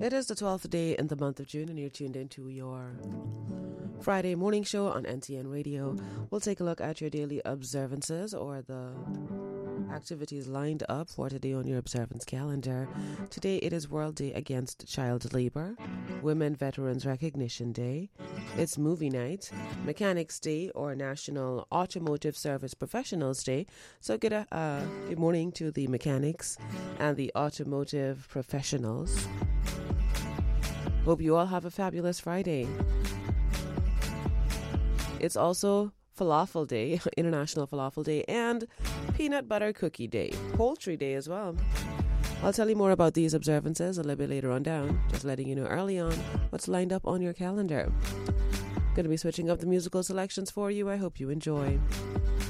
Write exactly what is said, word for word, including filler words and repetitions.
It is the twelfth day in the month of June, and you're tuned into your Friday morning show on N T N Radio. We'll take a look at your daily observances or the activities lined up for today on your observance calendar. Today it is World Day Against Child Labor, Women Veterans Recognition Day, it's Movie Night, Mechanics Day or National Automotive Service Professionals Day. So good, uh, good morning to the mechanics and the automotive professionals. Hope you all have a fabulous Friday. It's also Falafel Day, International Falafel Day, and Peanut Butter Cookie Day, Poultry Day as well. I'll tell you more about these observances a little bit later on down, just letting you know early on what's lined up on your calendar. Going to be switching up the musical selections for you. I hope you enjoy.